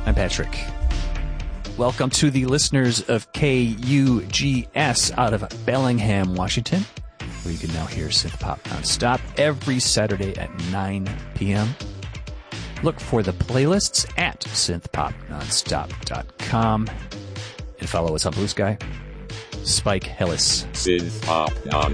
I'm Patrick. Welcome to the listeners of KUGS out of Bellingham, Washington, where you can now hear Synth Pop nonstop every Saturday at 9 p.m. Look for the playlists at synthpopnonstop.com and follow us on Blue Sky. Spike Hillis. Synth Pop